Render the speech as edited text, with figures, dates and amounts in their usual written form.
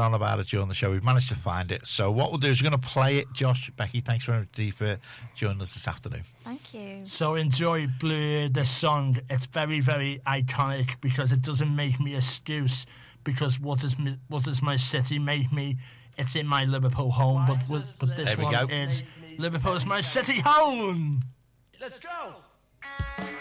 on about it during the show. We've managed to find it. So what we'll do is we're going to play it. Josh, Becky, thanks very much for joining us this afternoon. Thank you. So enjoy Blur, the song. It's very, very iconic because it doesn't make me excuse because what is my city make me? It's in my Liverpool home, but this one is Liverpool is my city home. Let's go.